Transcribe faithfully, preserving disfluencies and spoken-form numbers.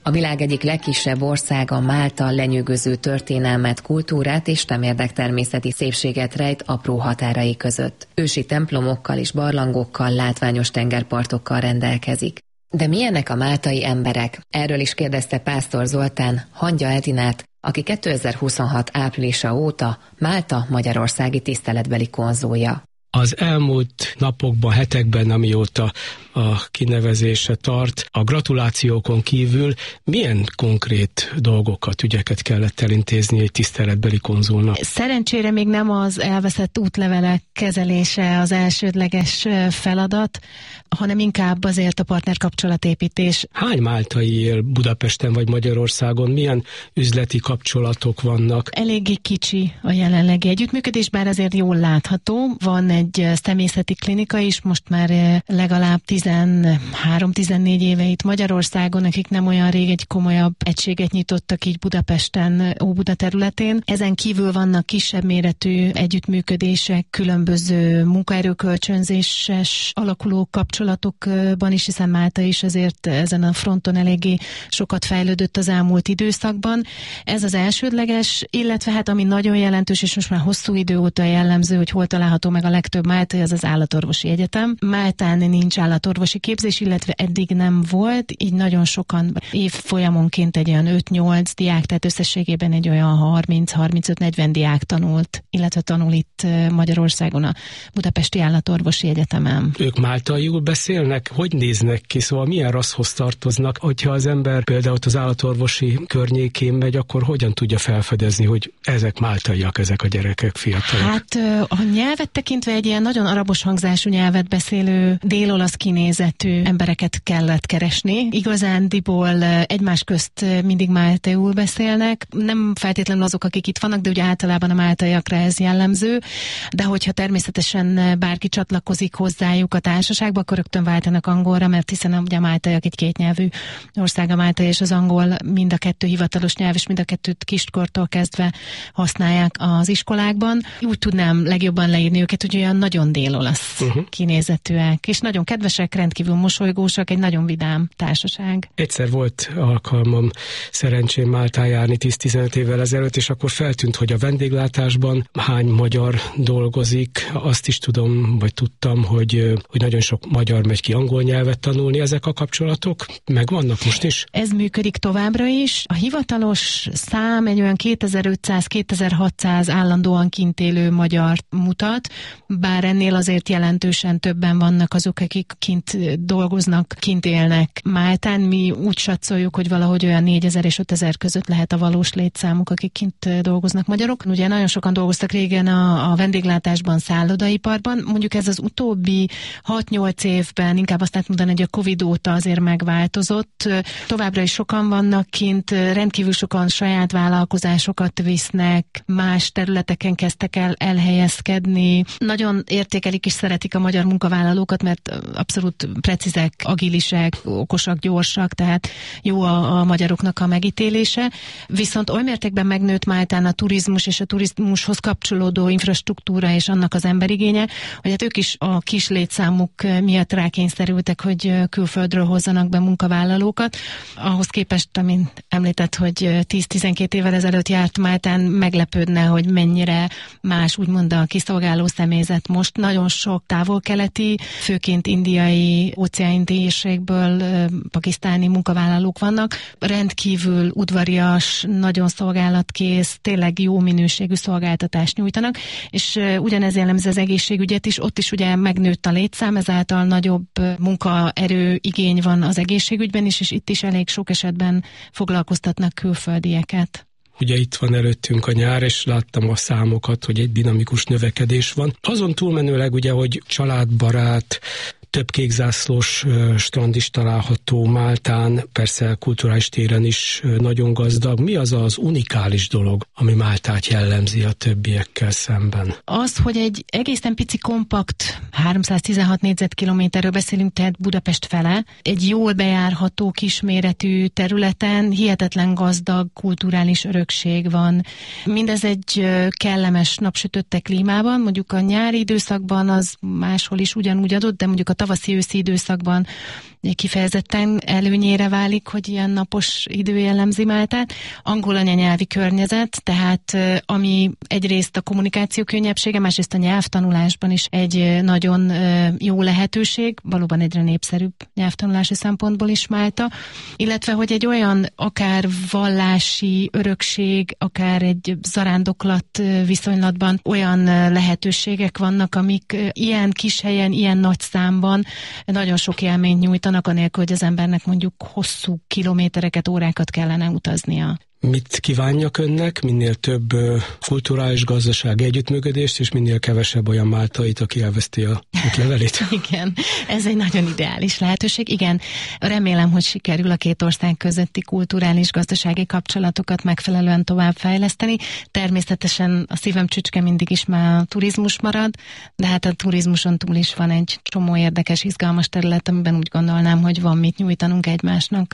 A világ egyik legkisebb országa, Málta lenyűgöző történelmet, kultúrát és temérdek természeti szépséget rejt apró határai között. Ősi templomokkal és barlangokkal, látványos tengerpartokkal rendelkezik. De milyenek a máltai emberek? Erről is kérdezte Pásztor Zoltán Hangya Edinát, aki kétezer-huszonhat áprilisa óta Málta magyarországi tiszteletbeli konzulja. Az elmúlt napokban, hetekben, amióta a kinevezése tart, a gratulációkon kívül milyen konkrét dolgokat, ügyeket kellett elintézni egy tiszteletbeli konzulnak? Szerencsére még nem az elveszett útlevelek kezelése az elsődleges feladat, hanem inkább azért a partnerkapcsolatépítés. Hány máltai él Budapesten vagy Magyarországon? Milyen üzleti kapcsolatok vannak? Eléggé kicsi a jelenlegi együttműködés, bár azért jól látható. Van egy személyzeti klinika is, most már legalább tizenhárom-tizennégy éve itt Magyarországon, akik nem olyan rég egy komolyabb egységet nyitottak így Budapesten, Óbuda területén. Ezen kívül vannak kisebb méretű együttműködések, különböző munkaerőkölcsönzéses alakuló kapcsolatokban is, hiszen Málta is azért ezen a fronton eléggé sokat fejlődött az elmúlt időszakban. Ez az elsődleges, illetve hát ami nagyon jelentős, és most már hosszú idő óta jellemző, hogy hol található meg a legtöbb máltai, az az állatorvosi egyetem. Máltán nincs állatorvosi képzés, illetve eddig nem volt, így nagyon sokan évfolyamonként egy olyan öt-nyolc diák, tehát összességében egy olyan harminc-harmincöt-negyven diák tanult, illetve tanul itt Magyarországon a Budapesti Állatorvosi Egyetemen. Ők máltaiul beszélnek? Hogy néznek ki? Szóval milyen rasszhoz tartoznak? Hogyha az ember például az állatorvosi környékén megy, akkor hogyan tudja felfedezni, hogy ezek máltaiak, ezek a gyerekek, fiatalok? Hát a nyelvet tekintve egy ilyen nagyon arabos hangzású nyelvet beszélő dél-olasz kinézetű embereket kellett keresni. Igazándiból egymás közt mindig máltaiul beszélnek. Nem feltétlenül azok, akik itt vannak, de ugye általában a máltaiakra ez jellemző. De hogyha természetesen bárki csatlakozik hozzájuk a társaságba, akkor rögtön váltanak angolra, mert hiszen ugye a máltaiak egy kétnyelvű ország, a máltai és az angol mind a kettő hivatalos nyelv, és mind a kettőt kiskortól kezdve használják az iskolákban. Úgy tudnám legjobban leírni őket, hogy olyan nagyon dél-olasz uh-huh. kinézetűek, és nagyon kedvesek, rendkívül mosolygósak, egy nagyon vidám társaság. Egyszer volt alkalmam szerencsém Máltán járni tíz-tizenöt évvel ezelőtt, és akkor feltűnt, hogy a vendéglátásban hány magyar dolgozik. Azt is tudom, vagy tudtam, hogy, hogy nagyon sok magyar megy ki angol nyelvet tanulni. Ezek a kapcsolatok megvannak most is? Ez működik továbbra is. A hivatalos szám egy olyan kétezer-ötszáz-kétezer-hatszáz állandóan kint élő magyar mutat, bár ennél azért jelentősen többen vannak azok, akik kint dolgoznak, kint élnek Máltán. Mi úgy satszoljuk, hogy valahogy olyan négyezer és ötezer között lehet a valós létszámuk, akik kint dolgoznak magyarok. Ugye nagyon sokan dolgoztak régen a, a vendéglátásban, szállodaiparban. Mondjuk ez az utóbbi hat-nyolc évben, inkább azt lehet mondani, hogy a Covid óta azért megváltozott. Továbbra is sokan vannak kint, rendkívül sokan saját vállalkozásokat visznek, más területeken kezdtek el elhelyezkedni. Nagyon értékelik és szeretik a magyar munkavállalókat, mert abszolút precízek, agilisek, okosak, gyorsak, tehát jó a, a magyaroknak a megítélése. Viszont oly mértékben megnőtt Máltán a turizmus és a turizmushoz kapcsolódó infrastruktúra és annak az emberigénye, hogy hát ők is a kis létszámuk miatt rákényszerültek, hogy külföldről hozzanak be munkavállalókat. Ahhoz képest, amint említett, hogy tíz-tizenkét évvel ezelőtt járt Máltán, meglepődne, hogy mennyire más úgymond a kiszolgáló személyzet most. Nagyon sok távol-keleti, főként indiai, óceáni térségből, pakisztáni munkavállalók vannak. Rendkívül udvarias, nagyon szolgálatkész, tényleg jó minőségű szolgáltatást nyújtanak, és ugyanez jellemzi az egészségügyet is, ott is ugye megnőtt a létszám, ezáltal nagyobb munkaerő igény van az egészségügyben is, és itt is elég sok esetben foglalkoztatnak külföldieket. Ugye itt van előttünk a nyár, és láttam a számokat, hogy egy dinamikus növekedés van. Azon túlmenőleg ugye, hogy családbarát, több kékzászlós strand is található Máltán, persze kulturális téren is nagyon gazdag. Mi az az unikális dolog, ami Máltát jellemzi a többiekkel szemben? Az, hogy egy egészen pici, kompakt, háromszáztizenhat négyzetkilométerről beszélünk, tehát Budapest fele, egy jól bejárható kisméretű területen hihetetlen gazdag kulturális örökség van. Mindez egy kellemes napsütötte klímában, mondjuk a nyári időszakban az máshol is ugyanúgy adott, de mondjuk a tavaszi-őszi időszakban kifejezetten előnyére válik, hogy ilyen napos idő jellemzi Máltát. Angol anyanyelvi környezet, tehát ami egyrészt a kommunikáció könnyebbsége, másrészt a nyelvtanulásban is egy nagyon jó lehetőség, valóban egyre népszerűbb nyelvtanulási szempontból is Málta, illetve hogy egy olyan akár vallási örökség, akár egy zarándoklat viszonylatban olyan lehetőségek vannak, amik ilyen kis helyen, ilyen nagy számban nagyon sok élményt nyújtanak, anélkül, hogy az embernek mondjuk hosszú kilométereket, órákat kellene utaznia. Mit kívánjak önnek? Minél több kulturális gazdasági együttműködést, és minél kevesebb olyan máltait, aki elveszti a útlevelét. Igen, ez egy nagyon ideális lehetőség. Igen, remélem, hogy sikerül a két ország közötti kulturális gazdasági kapcsolatokat megfelelően továbbfejleszteni. Természetesen a szívem csücske mindig is már a turizmus marad, de hát a turizmuson túl is van egy csomó érdekes, izgalmas terület, amiben úgy gondolnám, hogy van mit nyújtanunk egymásnak.